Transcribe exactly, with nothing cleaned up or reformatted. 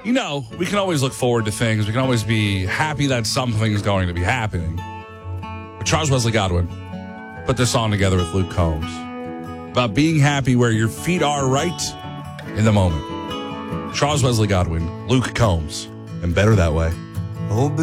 you know, we can always look forward to things. We can always be happy that something's going to be happening. But Charles Wesley Godwin put this song together with Luke Combs about being happy where your feet are right in the moment. Charles Wesley Godwin, Luke Combs, and Better That Way. Oh,